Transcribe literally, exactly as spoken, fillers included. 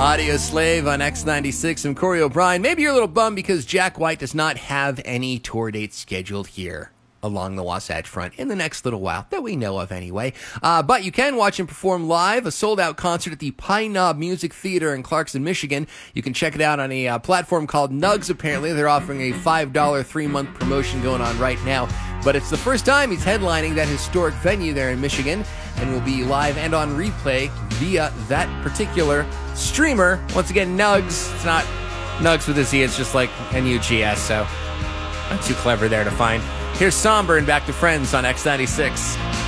Audio Slave on X ninety-six. I'm Corey O'Brien. Maybe you're a little bummed because Jack White does not have any tour dates scheduled here along the Wasatch Front in the next little while, that we know of anyway. Uh, but you can watch him perform live, a sold-out concert at the Pine Knob Music Theater in Clarkson, Michigan. You can check it out on a uh, platform called Nugs, apparently. They're offering a five dollars three-month promotion going on right now. But it's the first time he's headlining that historic venue there in Michigan, and will be live and on replay via that particular streamer. Once again, Nugs. It's not Nugs with a Z, it's just like N U G S, so not too clever there to find. Here's Somber and Back to Friends on X ninety-six.